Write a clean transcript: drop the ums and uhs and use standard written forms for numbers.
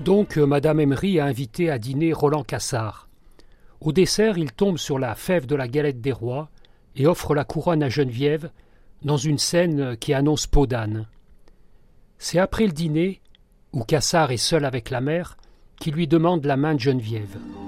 Donc Madame Emery a invité à dîner Roland Cassard. Au dessert, il tombe sur la fève de la galette des rois et offre la couronne à Geneviève dans une scène qui annonce peau d'âne. C'est après le dîner, où Cassard est seul avec la mère, qu'il lui demande la main de Geneviève.